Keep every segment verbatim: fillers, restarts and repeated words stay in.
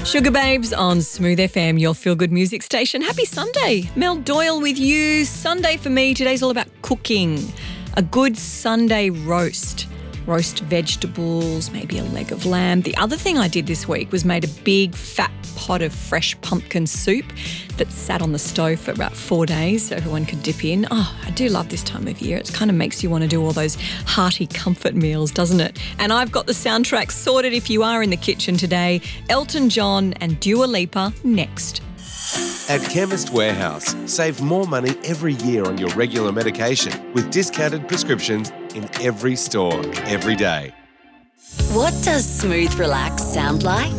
Sugar Babes on Smooth F M, your feel-good music station. Happy Sunday. Mel Doyle with you. Sunday for me, today's all about cooking. A good Sunday roast. Roast vegetables, maybe a leg of lamb. The other thing I did this week was made a big fat pot of fresh pumpkin soup that sat on the stove for about four days so everyone could dip in. Oh, I do love this time of year. It kind of makes you want to do all those hearty comfort meals, doesn't it? And I've got the soundtrack sorted if you are in the kitchen today. Elton John and Dua Lipa next. At Chemist Warehouse, save more money every year on your regular medication with discounted prescriptions in every store, every day. What does Smooth Relax sound like?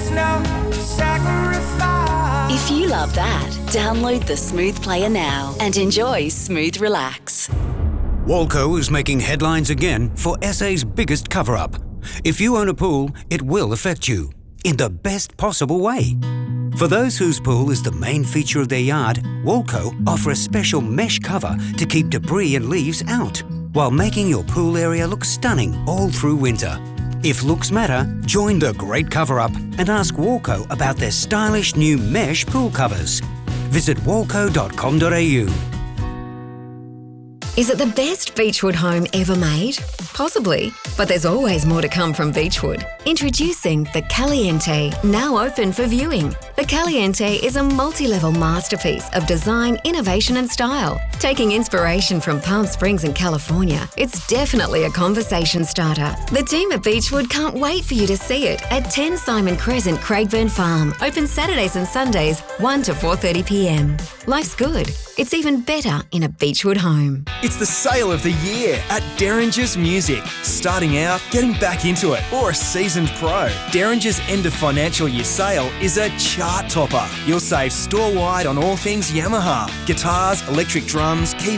If you love that, download the Smooth Player now and enjoy Smooth Relax. Walco is making headlines again for S A's biggest cover-up. If you own a pool, it will affect you in the best possible way. For those whose pool is the main feature of their yard, Walco offer a special mesh cover to keep debris and leaves out, while making your pool area look stunning all through winter. If looks matter, join the great cover-up and ask Walco about their stylish new mesh pool covers. Visit walco dot com dot a u. Is it the best Beechwood home ever made? Possibly, but there's always more to come from Beechwood. Introducing the Caliente, now open for viewing. The Caliente is a multi-level masterpiece of design, innovation and style. Taking inspiration from Palm Springs in California, it's definitely a conversation starter. The team at Beechwood can't wait for you to see it at ten Simon Crescent, Craigburn Farm. Open Saturdays and Sundays, one to four thirty p m. Life's good. It's even better in a Beechwood home. It's the sale of the year at Derringer's Music. Starting out, getting back into it, or a seasoned pro. Derringer's end of financial year sale is a chart topper. You'll save store-wide on all things Yamaha. Guitars, electric drums, keyboards,